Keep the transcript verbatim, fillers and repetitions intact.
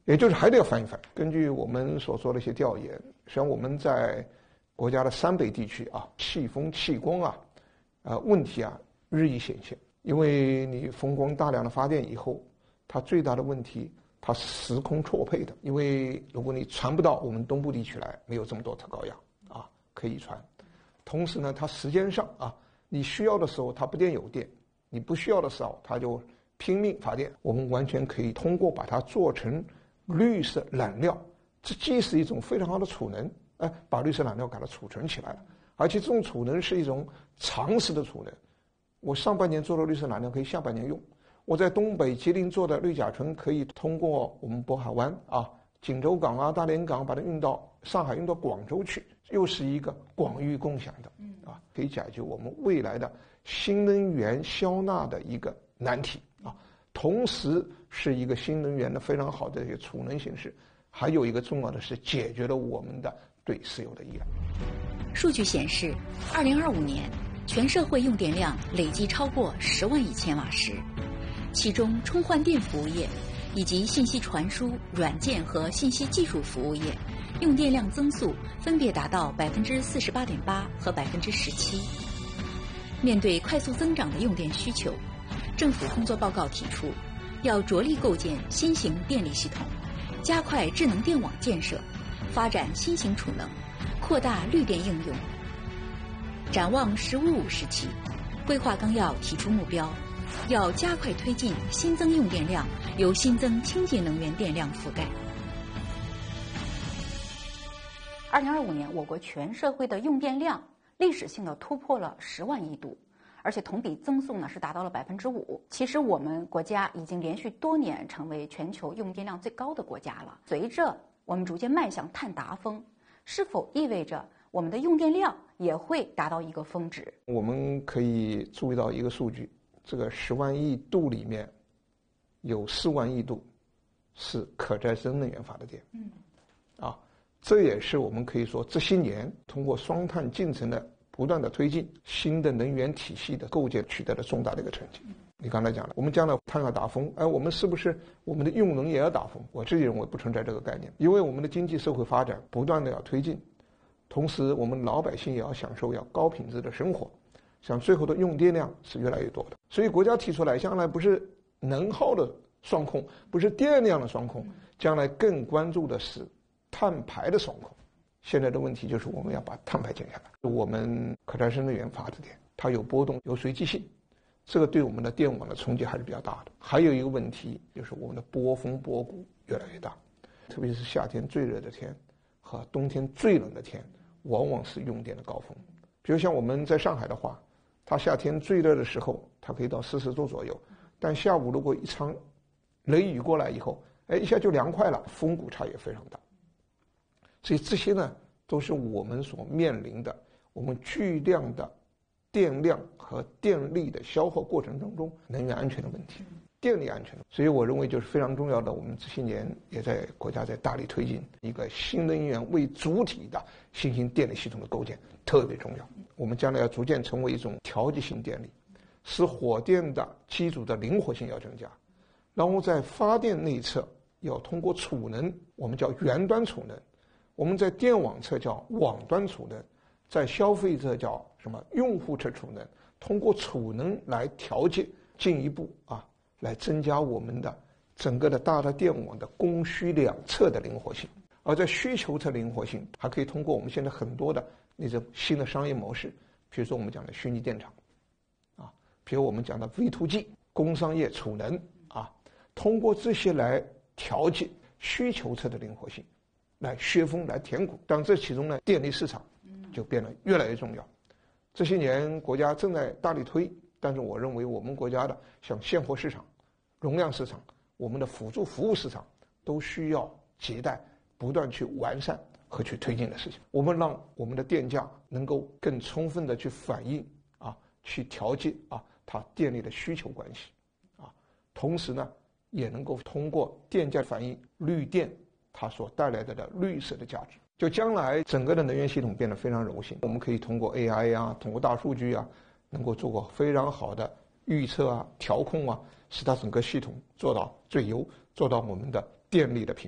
也就是还得要翻一翻。根据我们所做的一些调研，实际上我们在国家的三北地区啊，气风、气光啊，呃，问题啊日益显现。因为你风光大量的发电以后，它最大的问题，它时空错配的。因为如果你传不到我们东部地区来，没有这么多特高压啊可以传。同时呢，它时间上啊，你需要的时候它不电有电，你不需要的时候它就拼命发电。我们完全可以通过把它做成绿色燃料，这既是一种非常好的储能，哎，把绿色燃料给它储存起来了，而且这种储能是一种长时的储能。我上半年做的绿色燃料可以下半年用。我在东北吉林做的氯甲醇可以通过我们渤海湾啊、锦州港啊、大连港把它运到上海、运到广州去，又是一个广域共享的啊，可以解决我们未来的新能源消纳的一个难题啊。同时是一个新能源的非常好的一个储能形式，还有一个重要的是解决了我们的对石油的依赖。 数据显示，二零二五年全社会用电量累计超过十万亿千瓦时，其中充换电服务业以及信息传输、软件和信息技术服务业用电量增速分别达到百分之四十八点八和百分之十七。面对快速增长的用电需求，政府工作报告提出，要着力构建新型电力系统，加快智能电网建设，发展新型储能，扩大绿电应用。展望“十五五”时期，规划纲要提出目标，要加快推进新增用电量由新增清洁能源电量覆盖。 二零二五年，我国全社会的用电量历史性的突破了十万亿度，而且同比增速呢是达到了百分之五。其实我们国家已经连续多年成为全球用电量最高的国家了。随着我们逐渐迈向碳达峰，是否意味着我们的用电量也会达到一个峰值？ 我们可以注意到一个数据，这个十万亿度里面有四万亿度是可再生能源发的电。嗯，啊，这也是我们可以说这些年通过双碳进程的不断的推进，新的能源体系的构建取得了重大的一个成绩。你刚才讲了，我们将来碳要达峰，哎，我们是不是我们的用能也要达峰？我自己认为不存在这个概念，因为我们的经济社会发展不断的要推进，同时我们老百姓也要享受要高品质的生活，像最后的用电量是越来越多的。所以国家提出来，将来不是能耗的双控，不是电量的双控，将来更关注的是碳排的双控。现在的问题就是我们要把碳排减下来。我们可再生能源发的电，它有波动，有随机性，这个对我们的电网的冲击还是比较大的。还有一个问题就是我们的波峰波谷越来越大，特别是夏天最热的天和冬天最冷的天，往往是用电的高峰。比如像我们在上海的话，它夏天最热的时候它可以到四十度左右，但下午如果一场雷雨过来以后，哎，一下就凉快了，峰谷差也非常大。所以这些呢都是我们所面临的我们巨量的电量和电力的消耗过程当中能源安全的问题，电力安全。所以我认为就是非常重要的，我们这些年也在国家在大力推进一个新能源为主体的新型电力系统的构建，特别重要。我们将来要逐渐成为一种调节型电力，使火电的机组的灵活性要增加，然后在发电内侧要通过储能，我们叫源端储能，我们在电网侧叫网端储能，在消费者叫什么用户侧储能，通过储能来调节，进一步啊来增加我们的整个的大的电网的供需两侧的灵活性。而在需求侧灵活性，还可以通过我们现在很多的那种新的商业模式，比如说我们讲的虚拟电厂啊，比如我们讲的 V to G 工商业储能啊，通过这些来调节需求侧的灵活性，来削峰来填谷。当这其中呢，电力市场就变得越来越重要。这些年国家正在大力推，但是我认为我们国家的像现货市场、容量市场、我们的辅助服务市场都需要亟待不断去完善和去推进的事情。我们让我们的电价能够更充分的去反映啊，去调节啊它电力的需求关系啊，同时呢也能够通过电价反映绿电它所带来的的绿色的价值。就将来整个的能源系统变得非常柔性，我们可以通过 A I 啊，通过大数据啊，能够做过非常好的预测啊、调控啊，使它整个系统做到最优，做到我们的电力的平衡。